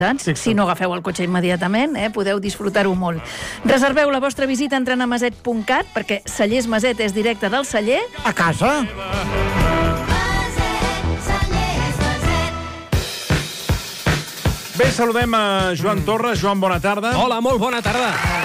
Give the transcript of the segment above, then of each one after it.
Si no agafeu el cotxe immediatament, podeu disfrutar-ho molt. Reserveu la vostra visita entrant a maset.cat, perquè Cellers Maset és directe del celler a casa. Bé, saludem a Joan Torres. Joan, bona tarda. Hola, molt bona tarda.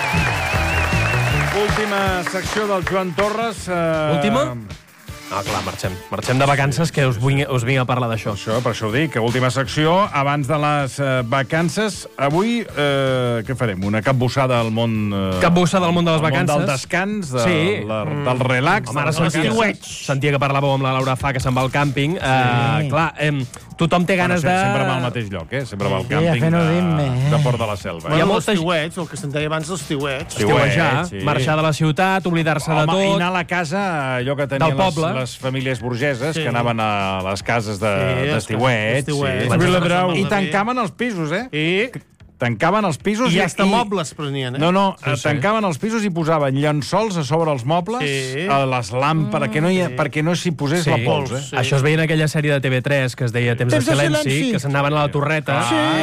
Última secció del Joan Torres. Última? Ah, clar, marxem de vacances, que us vinc a parlar d'això. Per això ho dic, que última secció, abans de les vacances. Avui, què farem? Una capbussada al món... Capbussada al món de les vacances. Al món del descans, del relax. Home, ara sentia que parlàveu amb la Laura Fa, que se'n va al càmping. Clar, tothom té ganes de... Sempre va al mateix lloc, Sempre va al càmping de Port de la Selva. Hi ha molts estiuets, el que se'n deia abans, els estiuets. Estiuejar, marxar de la ciutat, oblidar-se de tot. I anar a la casa, allò que tenien les famílies burgeses, que anaven a les cases d'estiuets. I tancaven els pisos, Tancaven els pisos i hasta mobles prenien, No, tancaven els pisos i posaven llençols a sobre els mobles, a les làmpades, perquè no s'hi posés la pols. Això es veia en aquella sèrie de TV3 que es deia Temps de silenci, que s'anaven a la torreta.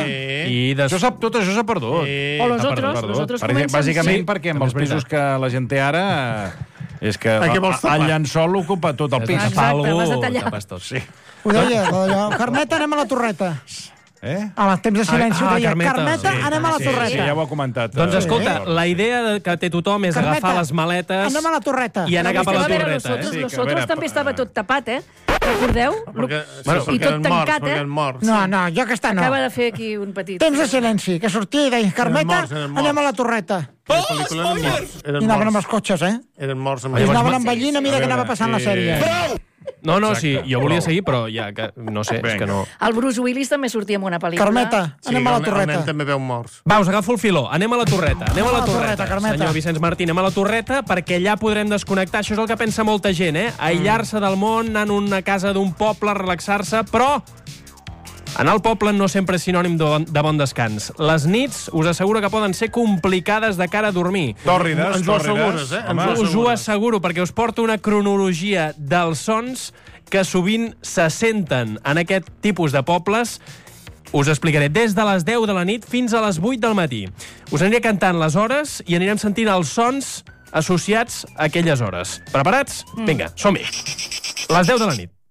Tot això s'ha perdut. O los otros comencen... Bàsicament perquè amb els pisos que la gent té ara... És que el llençol ocupa tot el pis. Exacte, l'has de tallar. Ho deia, Carmeta, anem a la torreta. A les temps de silenci ho deia, Carmeta, anem a la torreta. Sí, ja ho ha comentat. Doncs escolta, la idea que té tothom és agafar les maletes... Anem a la torreta. I anar cap a la torreta. Nosotros també estava tot tapat, Recordeu? I tot tancat, No, jo aquesta no. Acaba de fer aquí un petit... Temps de silenci, que sortia i deia, Carmeta, anem a la torreta. I anaven amb els cotxes, Eren morts. I anaven envellint a mesura que anava passant la sèrie. No, sí, jo volia seguir, però ja que no sé, és que no... El Bruce Willis també sortia en una pel·lícula. Carmeta, anem a la torreta. El nen també veu morts. Va, us agafo el filó, anem a la torreta. Anem a la torreta, Carmeta. Senyor Vicenç Martí, anem a la torreta perquè allà podrem desconnectar. Això és el que pensa molta gent, aïllar-se del món, anar a una casa d'un poble, relaxar-se, però... Anar al poble no sempre és sinònim de bon descans. Les nits us asseguro que poden ser complicades de cara a dormir. Tòrrides. Ens ho assegures, Us ho asseguro, perquè us porto una cronologia dels sons que sovint se senten en aquest tipus de pobles. Us explicaré des de les 10 de la nit fins a les 8 del matí. Us aniré cantant les hores i anirem sentint els sons associats a aquelles hores. Preparats? Vinga, som-hi. Les 10 de la nit.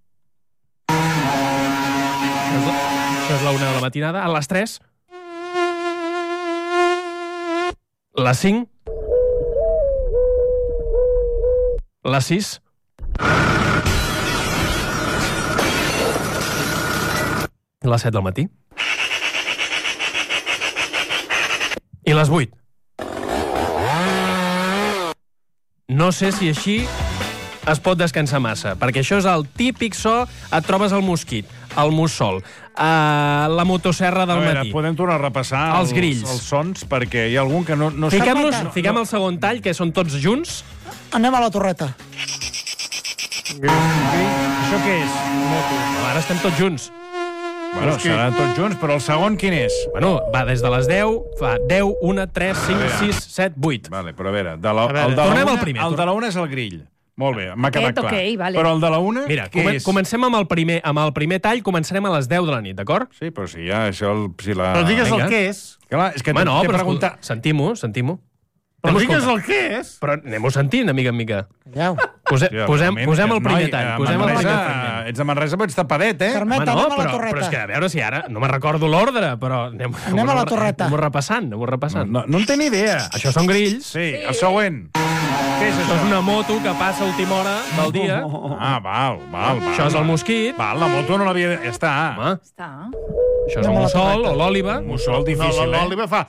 Això és la 1 de la matinada. A les 3. Les 5. Les 6. Les 7 del matí. I les 8. No sé si així es pot descansar massa, perquè això és el típic so, et trobes el mosquit, el mussol, la motosserra del matí. Podem tornar a repassar els grills, els sons, perquè hi ha algun que no Fiquem el segon tall, que són tots junts. Anem a la torreta. Això què és? Ara estem tots junts. Bueno, seran tots junts, però el segon quin és? Bueno, va des de les 10, fa 10, 1, 3, 5, 6, 7, 8. Vale, però a veure, tornem al primer. El de la 1 és el grill. Molt bé, m'ha quedat clar. Vale. Però el de la 1, mira, què és? Comencem amb el primer tall, començarem a les 10 de la nit, d'acord? Sí, però si ja això... Però digues el què és. Clar, és que bueno, t'he preguntat... Sentim-ho. Però digues el què és. Però anem-ho sentint, de mica en mica. Posem el primer tall. Ets de Manresa, però ets tapadet, Carmeta, anem a la torreta. Però és que, a veure si ara... No me'n recordo l'ordre, però... Anem a la torreta. Anem-ho repassant. No en té ni idea. Això són grills. Sí, el següent. Què és això? És una moto que passa a última hora del dia. Ah, val. Això és el mosquit. Val, la moto no l'havia... Ja està. Això és el mussol o l'òliba. Mussol difícil, l'òliba fa...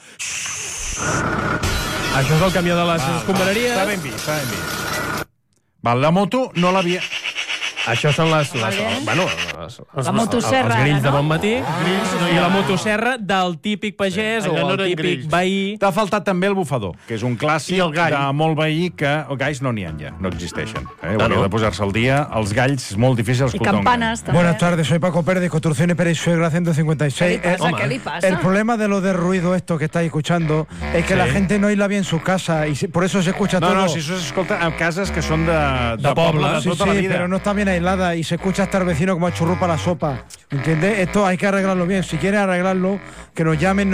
Això és el camió de les escombraries. Està ben vist. Val, la moto no l'havia... Això són les motosserra, els grills de bon matí i la motosserra del típic pagès o el típic veí. T'ha faltat també el bufador, que és un clàssic de molt veí que... Galls no n'hi ha ja, no existeixen. Hauria de posar-se al dia. Els galls és molt difícil escoltar un gall. Y campanas también. Buenas tardes, soy Paco Pérez de Construcciones Pérez Suegra 156. ¿Qué le pasa? El problema de lo de ruido esto que estáis escuchando es que la gente no aísla bien su casa y por eso se escucha todo. No, si això s'escolta en cases que són de poble, de tota la vida. Pero no está bien aislada y se escucha hasta el vecino como a churro churro para la sopa. ¿Entiendes? Esto hay que arreglarlo bien. Si quieren arreglarlo, que nos llamen.